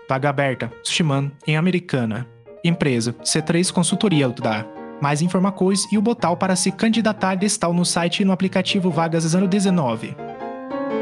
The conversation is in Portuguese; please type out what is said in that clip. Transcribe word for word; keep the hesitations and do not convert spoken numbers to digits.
Vaga aberta, Sushiman, em Americana. Empresa, C três Consultoria dá. Mais informações e o botão para se candidatar está no site e no aplicativo Vagas zero dezenove.